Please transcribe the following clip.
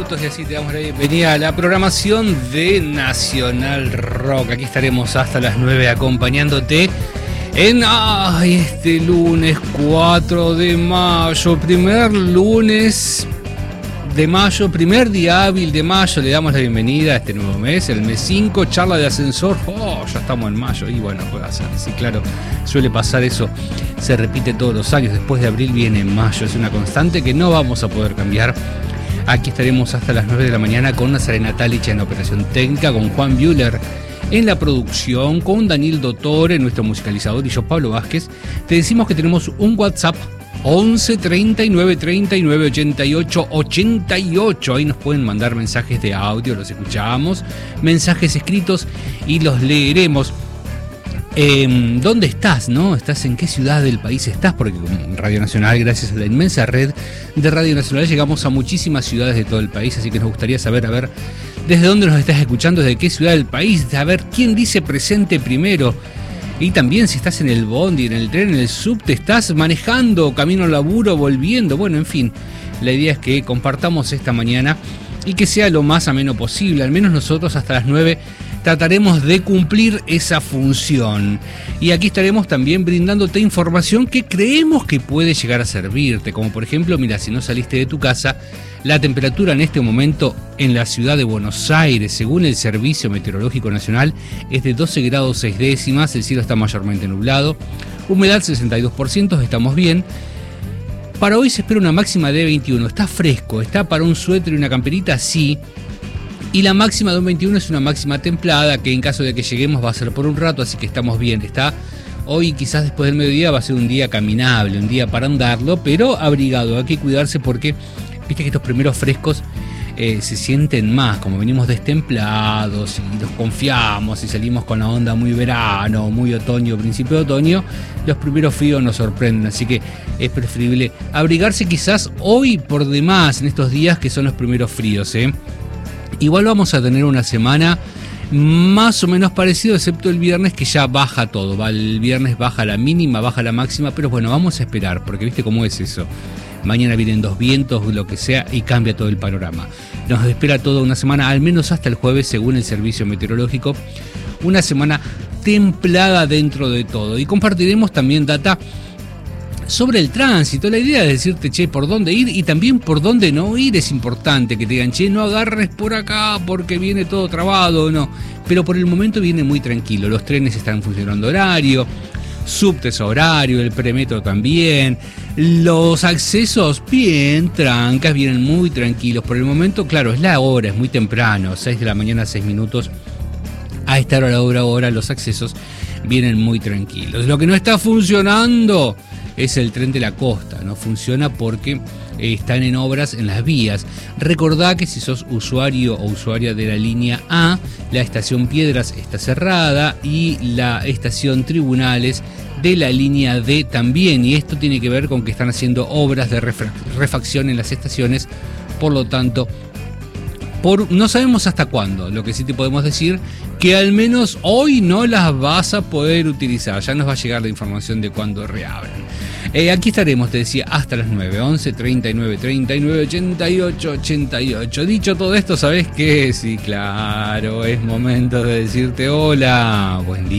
minutos y así te damos la bienvenida a la programación de Nacional Rock. Aquí estaremos hasta las 9 acompañándote en este lunes 4 de mayo, primer lunes de mayo, primer día hábil de mayo. Le damos la bienvenida a este nuevo mes, el mes 5, charla de ascensor. Ya estamos en mayo y bueno, puede ser, sí, claro, suele pasar eso, se repite todos los años. Después de abril viene mayo, es una constante que no vamos a poder cambiar. Aquí estaremos hasta las 9 de la mañana con Nazarena Talich en la operación técnica, con Juan Bühler en la producción, con Daniel Dottore, nuestro musicalizador, y yo, Pablo Vázquez. Te decimos que tenemos un WhatsApp 11 39 39 88 88. Ahí nos pueden mandar mensajes de audio, los escuchamos, mensajes escritos y los leeremos. ¿Dónde estás, no? ¿Estás en qué ciudad del país estás? Porque con Radio Nacional, gracias a la inmensa red de Radio Nacional, llegamos a muchísimas ciudades de todo el país, así que nos gustaría saber, desde dónde nos estás escuchando, desde qué ciudad del país, a ver quién dice presente primero. Y también si estás en el bondi, en el tren, en el subte, estás manejando, camino al laburo, volviendo. Bueno, en fin, la idea es que compartamos esta mañana y que sea lo más ameno posible. Al menos nosotros hasta las 9 trataremos de cumplir esa función. Y aquí estaremos también brindándote información que creemos que puede llegar a servirte. Como por ejemplo, mira, si no saliste de tu casa, la temperatura en este momento en la ciudad de Buenos Aires, según el Servicio Meteorológico Nacional, es de 12 grados 6 décimas, el cielo está mayormente nublado, humedad 62%, estamos bien. Para hoy se espera una máxima de 21, está fresco, está para un suéter y una camperita, sí. Y la máxima de un 21 es una máxima templada, que en caso de que lleguemos va a ser por un rato, así que estamos bien. Hoy quizás después del mediodía va a ser un día caminable, un día para andarlo, pero abrigado, hay que cuidarse porque viste que estos primeros frescos se sienten más, como venimos destemplados y nos confiamos y salimos con la onda muy verano, muy otoño, principio de otoño, los primeros fríos nos sorprenden, así que es preferible abrigarse quizás hoy por demás en estos días que son los primeros fríos. Igual vamos a tener una semana más o menos parecido, excepto el viernes, que ya baja todo, el viernes baja la mínima, baja la máxima, pero bueno, vamos a esperar, porque viste cómo es eso. Mañana vienen dos vientos, lo que sea, y cambia todo el panorama. Nos espera toda una semana, al menos hasta el jueves, según el Servicio Meteorológico, una semana templada dentro de todo. Y compartiremos también data sobre el tránsito. La idea es decirte, che, por dónde ir y también por dónde no ir. Es importante que te digan, che, no agarres por acá porque viene todo trabado, no. Pero por el momento viene muy tranquilo. Los trenes están funcionando horario, subtes a horario, el premetro también. Los accesos bien trancas, vienen muy tranquilos. Por el momento, claro, es la hora, es muy temprano, 6 de la mañana, 6 minutos. A esta hora los accesos vienen muy tranquilos. Lo que no está funcionando es el tren de la costa, no funciona porque están en obras en las vías. Recordá que si sos usuario o usuaria de la línea A, la estación Piedras está cerrada y la estación Tribunales de la línea D también, y esto tiene que ver con que están haciendo obras de refacción en las estaciones, por lo tanto, no sabemos hasta cuándo. Lo que sí te podemos decir que al menos hoy no las vas a poder utilizar. Ya nos va a llegar la información de cuándo reabren. Aquí estaremos, te decía, hasta las 9, 11 39 39 88 88. Dicho todo esto, ¿sabés qué? Sí, claro, es momento de decirte hola, buen día.